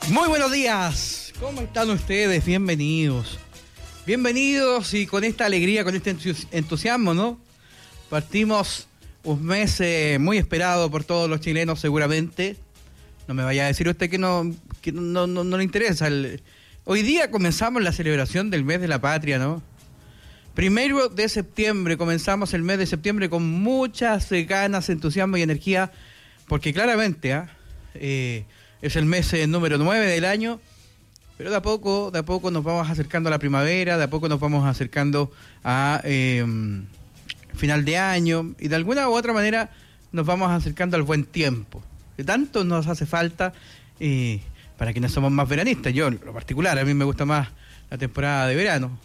Muy buenos días, ¿cómo están ustedes? Bienvenidos. Bienvenidos y con esta alegría, con este entusiasmo, ¿no? Partimos un mes muy esperado por todos los chilenos seguramente. No me vaya a decir usted que no le interesa. Hoy día comenzamos la celebración del mes de la patria, ¿no? 1 de septiembre, comenzamos el mes de septiembre con muchas ganas, entusiasmo y energía, porque claramente es el mes número 9 del año, pero de a poco nos vamos acercando a la primavera, de a poco nos vamos acercando a final de año, y de alguna u otra manera nos vamos acercando al buen tiempo, que tanto nos hace falta para quienes somos más veranistas. Yo, en lo particular, a mí me gusta más la temporada de verano.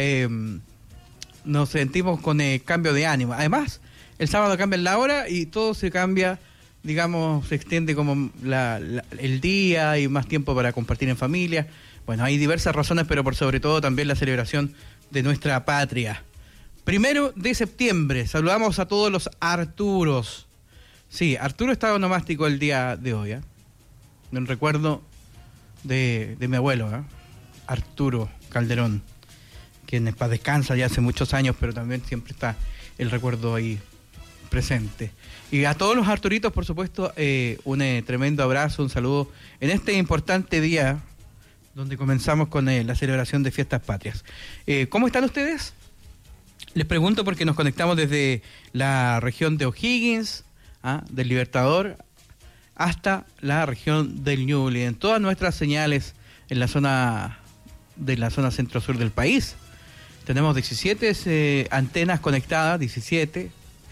Nos sentimos con cambio de ánimo. Además, el sábado cambia la hora y todo se cambia, digamos, se extiende como el día y más tiempo para compartir en familia. Bueno, hay diversas razones, pero por sobre todo también la celebración de nuestra patria. 1 de septiembre, saludamos a todos los Arturos. Sí, Arturo estaba onomástico el día de hoy, un recuerdo de mi abuelo, Arturo Calderón, quien en paz descansa ya hace muchos años, pero también siempre está el recuerdo ahí presente. Y a todos los Arturitos, por supuesto, un tremendo abrazo, un saludo en este importante día donde comenzamos con la celebración de Fiestas Patrias. ¿Cómo están ustedes? Les pregunto porque nos conectamos desde la región de O'Higgins, del Libertador, hasta la región del Ñuble, en todas nuestras señales en la zona centro-sur del país. Tenemos 17 antenas conectadas, 17,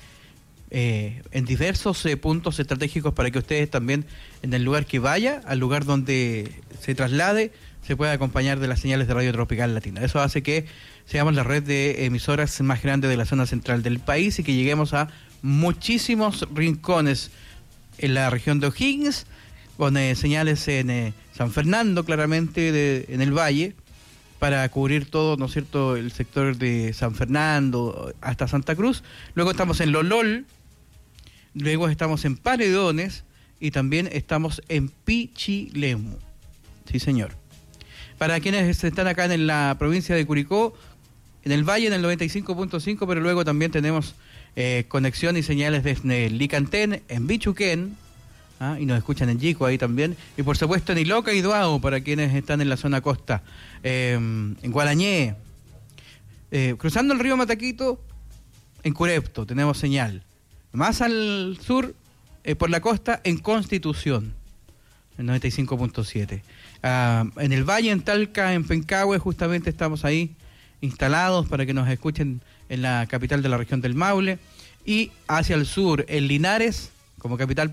en diversos puntos estratégicos para que ustedes también, en el lugar que vaya, al lugar donde se traslade, se pueda acompañar de las señales de Radio Tropical Latina. Eso hace que seamos la red de emisoras más grande de la zona central del país y que lleguemos a muchísimos rincones en la región de O'Higgins, con señales en San Fernando, claramente, en el valle, para cubrir todo, ¿no es cierto?, el sector de San Fernando hasta Santa Cruz. Luego estamos en Lolol, luego estamos en Paredones y también estamos en Pichilemu. Sí, señor. Para quienes están acá en la provincia de Curicó, en el valle en el 95.5, pero luego también tenemos conexión y señales desde Licantén, en Bichuquén, y nos escuchan en Yico ahí también, y por supuesto en Iloca y Duao para quienes están en la zona costa, en Gualañé, cruzando el río Mataquito, en Curepto tenemos señal, más al sur, por la costa, en Constitución, en 95.7, en el valle, en Talca, en Pencahue, justamente estamos ahí instalados para que nos escuchen en la capital de la región del Maule, y hacia el sur, en Linares, como capital